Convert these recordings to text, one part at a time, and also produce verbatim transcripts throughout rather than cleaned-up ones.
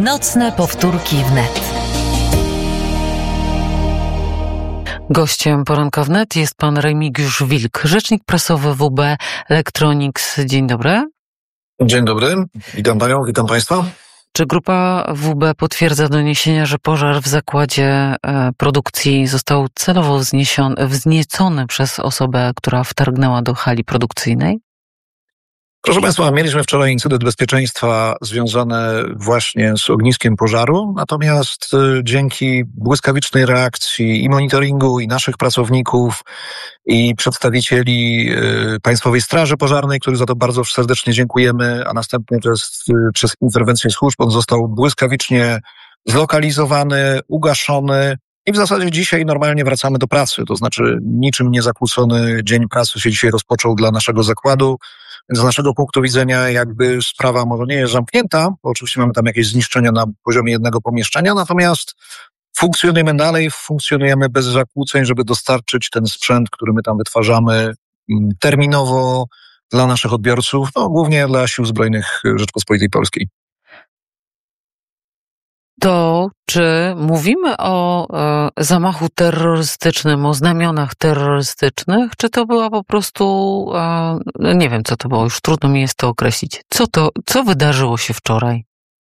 Nocne powtórki wnet. Gościem Poranka Wnet jest pan Remigiusz Wilk, rzecznik prasowy W B Electronics. Dzień dobry. Dzień dobry, witam panią, witam państwa. Czy grupa W B potwierdza doniesienia, że pożar w zakładzie produkcji został celowo wzniesiony, wzniecony przez osobę, która wtargnęła do hali produkcyjnej? Proszę państwa, mieliśmy wczoraj incydent bezpieczeństwa związany właśnie z ogniskiem pożaru, natomiast dzięki błyskawicznej reakcji i monitoringu, i naszych pracowników, i przedstawicieli Państwowej Straży Pożarnej, którym za to bardzo serdecznie dziękujemy, a następnie przez, przez interwencję służb on został błyskawicznie zlokalizowany, ugaszony i w zasadzie dzisiaj normalnie wracamy do pracy, to znaczy niczym niezakłócony dzień pracy się dzisiaj rozpoczął dla naszego zakładu. Z naszego punktu widzenia jakby sprawa może nie jest zamknięta, bo oczywiście mamy tam jakieś zniszczenia na poziomie jednego pomieszczenia, natomiast funkcjonujemy dalej, funkcjonujemy bez zakłóceń, żeby dostarczyć ten sprzęt, który my tam wytwarzamy terminowo dla naszych odbiorców, no głównie dla Sił Zbrojnych Rzeczpospolitej Polskiej. To czy mówimy o e, zamachu terrorystycznym, o znamionach terrorystycznych, czy to była po prostu, e, nie wiem co to było, już trudno mi jest to określić. Co to, co wydarzyło się wczoraj?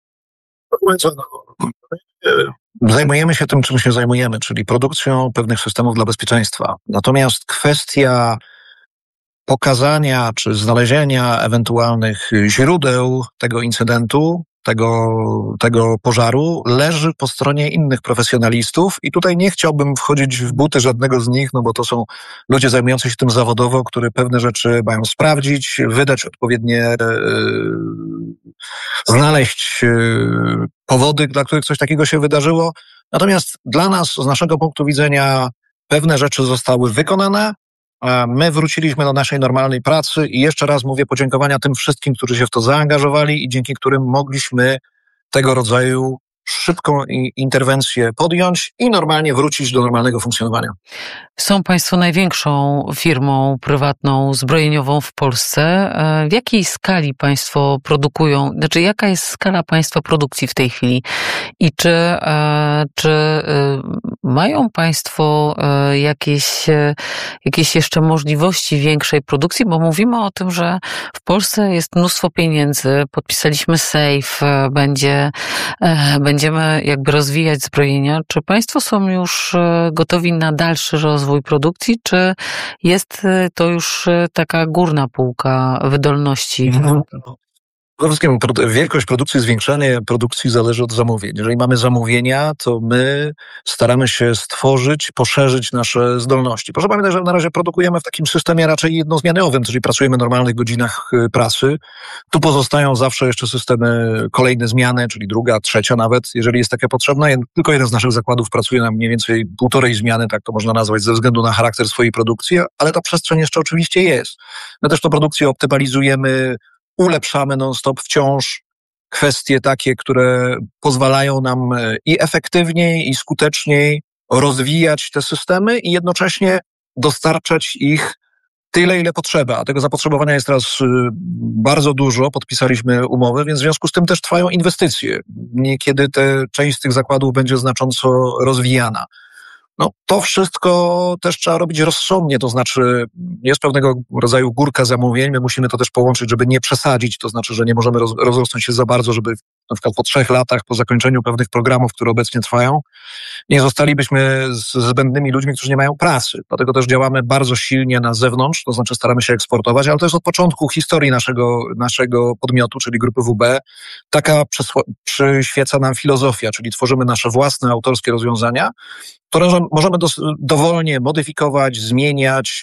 Zajmujemy się tym, czym się zajmujemy, czyli produkcją pewnych systemów dla bezpieczeństwa. Natomiast kwestia pokazania czy znalezienia ewentualnych źródeł tego incydentu, Tego, tego pożaru leży po stronie innych profesjonalistów i tutaj nie chciałbym wchodzić w buty żadnego z nich, no bo to są ludzie zajmujący się tym zawodowo, którzy pewne rzeczy mają sprawdzić, wydać odpowiednie, yy, znaleźć yy, powody, dla których coś takiego się wydarzyło. Natomiast dla nas, z naszego punktu widzenia, pewne rzeczy zostały wykonane. My wróciliśmy do naszej normalnej pracy i jeszcze raz mówię podziękowania tym wszystkim, którzy się w to zaangażowali i dzięki którym mogliśmy tego rodzaju szybką interwencję podjąć i normalnie wrócić do normalnego funkcjonowania. Są państwo największą firmą prywatną zbrojeniową w Polsce. W jakiej skali państwo produkują, znaczy jaka jest skala państwa produkcji w tej chwili i czy, czy mają państwo jakieś, jakieś jeszcze możliwości większej produkcji, bo mówimy o tym, że w Polsce jest mnóstwo pieniędzy, podpisaliśmy safe, będzie, będziemy jakby rozwijać zbrojenia. Czy państwo są już gotowi na dalszy rozwój produkcji, czy jest to już taka górna półka wydolności? Przede wszystkim wielkość produkcji, zwiększanie produkcji zależy od zamówień. Jeżeli mamy zamówienia, to my staramy się stworzyć, poszerzyć nasze zdolności. Proszę pamiętać, że na razie produkujemy w takim systemie raczej jednozmianowym, czyli pracujemy w normalnych godzinach pracy. Tu pozostają zawsze jeszcze systemy, kolejne zmiany, czyli druga, trzecia nawet, jeżeli jest taka potrzebna. Tylko jeden z naszych zakładów pracuje na mniej więcej półtorej zmiany, tak to można nazwać, ze względu na charakter swojej produkcji, ale ta przestrzeń jeszcze oczywiście jest. My też tę produkcję optymalizujemy, ulepszamy non-stop wciąż kwestie takie, które pozwalają nam i efektywniej, i skuteczniej rozwijać te systemy i jednocześnie dostarczać ich tyle, ile potrzeba. A tego zapotrzebowania jest teraz bardzo dużo, podpisaliśmy umowy, więc w związku z tym też trwają inwestycje. Niekiedy te, część z tych zakładów będzie znacząco rozwijana. No, to wszystko też trzeba robić rozsądnie, to znaczy jest pewnego rodzaju górka zamówień, my musimy to też połączyć, żeby nie przesadzić, to znaczy, że nie możemy roz, rozrosnąć się za bardzo, żeby na przykład po trzech latach, po zakończeniu pewnych programów, które obecnie trwają, nie zostalibyśmy z zbędnymi ludźmi, którzy nie mają pracy. Dlatego też działamy bardzo silnie na zewnątrz, to znaczy staramy się eksportować, ale to jest od początku historii naszego, naszego podmiotu, czyli grupy W B. Taka przysła, przyświeca nam filozofia, czyli tworzymy nasze własne autorskie rozwiązania, które możemy dos, dowolnie modyfikować, zmieniać,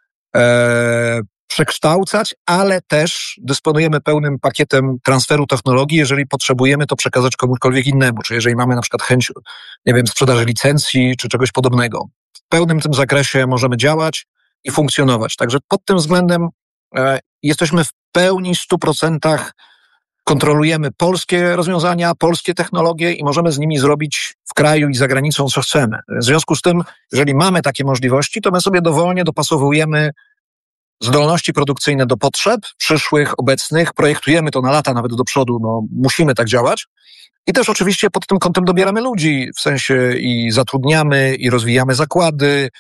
e, przekształcać, ale też dysponujemy pełnym pakietem transferu technologii, jeżeli potrzebujemy to przekazać komukolwiek innemu, czy jeżeli mamy na przykład chęć, nie wiem, sprzedaży licencji, czy czegoś podobnego. W pełnym tym zakresie możemy działać i funkcjonować. Także pod tym względem e, jesteśmy w pełni, stu procentach kontrolujemy polskie rozwiązania, polskie technologie i możemy z nimi zrobić w kraju i za granicą, co chcemy. W związku z tym, jeżeli mamy takie możliwości, to my sobie dowolnie dopasowujemy zdolności produkcyjne do potrzeb przyszłych, obecnych, projektujemy to na lata, nawet do przodu, no musimy tak działać. I też oczywiście pod tym kątem dobieramy ludzi, w sensie i zatrudniamy, i rozwijamy zakłady.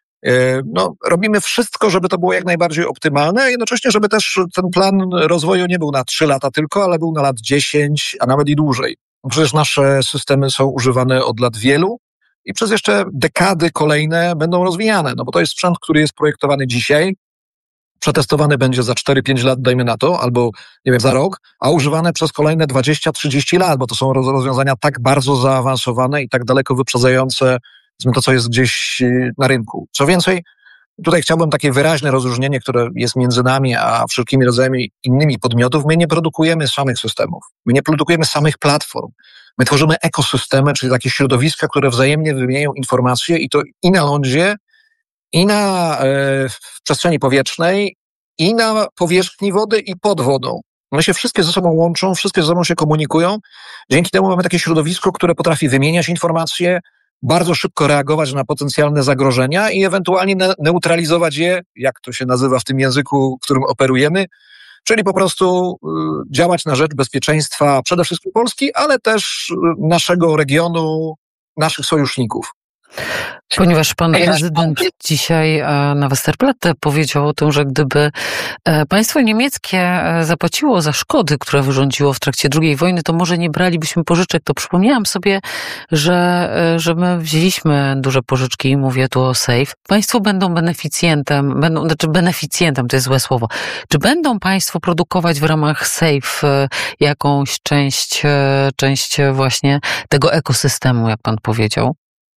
No, robimy wszystko, żeby to było jak najbardziej optymalne, a jednocześnie, żeby też ten plan rozwoju nie był na trzy lata tylko, ale był na lat dziesięć, a nawet i dłużej. Przecież nasze systemy są używane od lat wielu i przez jeszcze dekady kolejne będą rozwijane, no bo to jest sprzęt, który jest projektowany dzisiaj, przetestowany będzie za cztery pięć lat, dajmy na to, albo nie wiem, za rok, a używane przez kolejne dwadzieścia trzydzieści lat, bo to są rozwiązania tak bardzo zaawansowane i tak daleko wyprzedzające to, co jest gdzieś na rynku. Co więcej, tutaj chciałbym takie wyraźne rozróżnienie, które jest między nami a wszelkimi rodzajami innymi podmiotów. My nie produkujemy samych systemów, my nie produkujemy samych platform. My tworzymy ekosystemy, czyli takie środowiska, które wzajemnie wymieniają informacje i to i na lądzie, i na e, w przestrzeni powietrznej, i na powierzchni wody, i pod wodą. One się wszystkie ze sobą łączą, wszystkie ze sobą się komunikują. Dzięki temu mamy takie środowisko, które potrafi wymieniać informacje, bardzo szybko reagować na potencjalne zagrożenia i ewentualnie ne- neutralizować je, jak to się nazywa w tym języku, którym operujemy, czyli po prostu y, działać na rzecz bezpieczeństwa przede wszystkim Polski, ale też y, naszego regionu, naszych sojuszników. Ponieważ pan prezydent dzisiaj na Westerplatte powiedział o tym, że gdyby państwo niemieckie zapłaciło za szkody, które wyrządziło w trakcie drugiej wojny, to może nie bralibyśmy pożyczek. To przypomniałam sobie, że, że my wzięliśmy duże pożyczki i mówię tu o SAFE. Państwo będą beneficjentem, będą, znaczy beneficjentem, to jest złe słowo. Czy będą państwo produkować w ramach SAFE jakąś część, część właśnie tego ekosystemu, jak pan powiedział?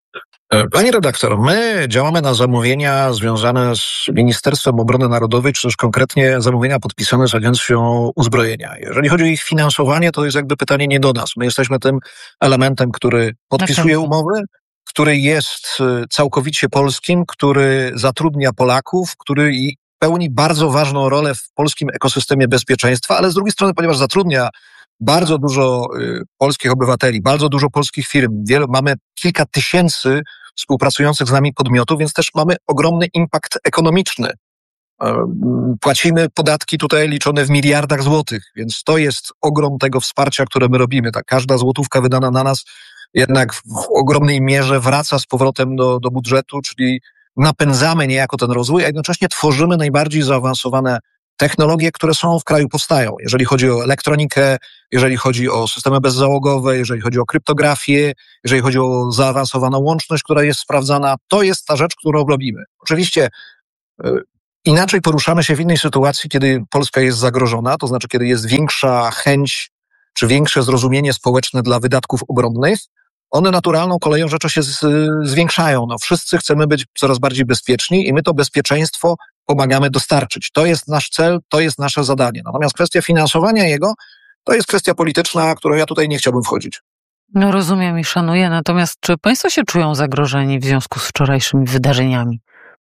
Pani redaktor, my działamy na zamówienia związane z Ministerstwem Obrony Narodowej, czy też konkretnie zamówienia podpisane z Agencją Uzbrojenia. Jeżeli chodzi o ich finansowanie, to jest jakby pytanie nie do nas. My jesteśmy tym elementem, który podpisuje umowy, który jest całkowicie polskim, który zatrudnia Polaków, który pełni bardzo ważną rolę w polskim ekosystemie bezpieczeństwa, ale z drugiej strony, ponieważ zatrudnia bardzo dużo y, polskich obywateli, bardzo dużo polskich firm, wiele, mamy kilka tysięcy współpracujących z nami podmiotów, więc też mamy ogromny impact ekonomiczny. Y, płacimy podatki tutaj liczone w miliardach złotych, więc to jest ogrom tego wsparcia, które my robimy. Tak, każda złotówka wydana na nas jednak w ogromnej mierze wraca z powrotem do, do budżetu, czyli napędzamy niejako ten rozwój, a jednocześnie tworzymy najbardziej zaawansowane technologie, które są w kraju, powstają. Jeżeli chodzi o elektronikę, jeżeli chodzi o systemy bezzałogowe, jeżeli chodzi o kryptografię, jeżeli chodzi o zaawansowaną łączność, która jest sprawdzana, to jest ta rzecz, którą robimy. Oczywiście y, inaczej poruszamy się w innej sytuacji, kiedy Polska jest zagrożona, to znaczy kiedy jest większa chęć czy większe zrozumienie społeczne dla wydatków obronnych. One naturalną koleją rzeczy się z, zwiększają. No, wszyscy chcemy być coraz bardziej bezpieczni i my to bezpieczeństwo pomagamy dostarczyć. To jest nasz cel, to jest nasze zadanie. Natomiast kwestia finansowania jego to jest kwestia polityczna, którą ja tutaj nie chciałbym wchodzić. No rozumiem i szanuję, natomiast czy państwo się czują zagrożeni w związku z wczorajszymi wydarzeniami?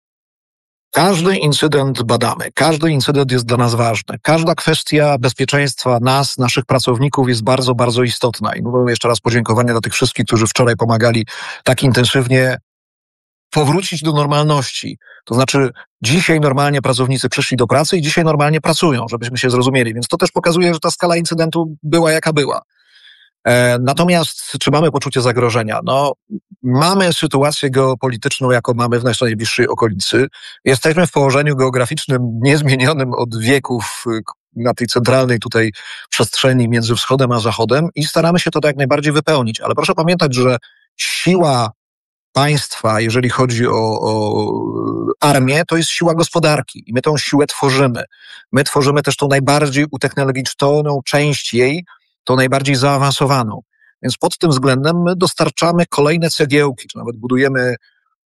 Każdy incydent badamy, każdy incydent jest dla nas ważny. Każda kwestia bezpieczeństwa nas, naszych pracowników jest bardzo, bardzo istotna. I mówię jeszcze raz podziękowania dla tych wszystkich, którzy wczoraj pomagali tak intensywnie powrócić do normalności. To znaczy dzisiaj normalnie pracownicy przyszli do pracy i dzisiaj normalnie pracują, żebyśmy się zrozumieli. Więc to też pokazuje, że ta skala incydentu była jaka była. E, natomiast czy mamy poczucie zagrożenia? No, mamy sytuację geopolityczną, jaką mamy w naszej najbliższej okolicy. Jesteśmy w położeniu geograficznym niezmienionym od wieków na tej centralnej tutaj przestrzeni między wschodem a zachodem i staramy się to tak jak najbardziej wypełnić. Ale proszę pamiętać, że siła państwa, jeżeli chodzi o, o armię, to jest siła gospodarki i my tą siłę tworzymy. My tworzymy też tą najbardziej utechnologiczną część jej, tą najbardziej zaawansowaną. Więc pod tym względem my dostarczamy kolejne cegiełki, czy nawet budujemy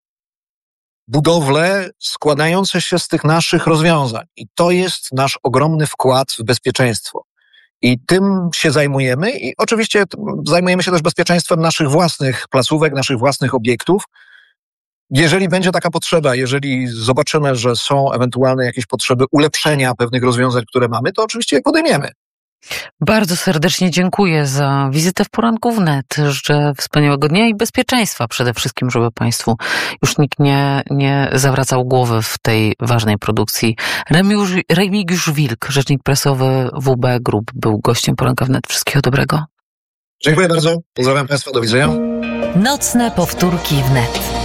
budowle składające się z tych naszych rozwiązań. I to jest nasz ogromny wkład w bezpieczeństwo. I tym się zajmujemy i oczywiście zajmujemy się też bezpieczeństwem naszych własnych placówek, naszych własnych obiektów. Jeżeli będzie taka potrzeba, jeżeli zobaczymy, że są ewentualne jakieś potrzeby ulepszenia pewnych rozwiązań, które mamy, to oczywiście je podejmiemy. Bardzo serdecznie dziękuję za wizytę w Poranku Wnet. Życzę wspaniałego dnia i bezpieczeństwa przede wszystkim, żeby Państwu już nikt nie, nie zawracał głowy w tej ważnej produkcji. Remigiusz, Remigiusz Wilk, rzecznik prasowy W B Group, był gościem Poranka Wnet. Wszystkiego dobrego. Dziękuję bardzo. Pozdrawiam Państwa. Do widzenia. Nocne powtórki wnet.